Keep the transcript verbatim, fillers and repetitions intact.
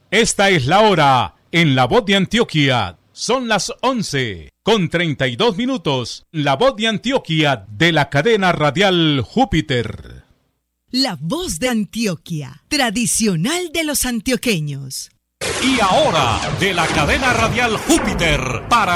Esta es la hora en La Voz de Antioquia. Son las once con treinta y dos minutos. La Voz de Antioquia de la cadena radial Júpiter. La Voz de Antioquia, tradicional de los antioqueños. Y ahora, de la cadena radial Júpiter, para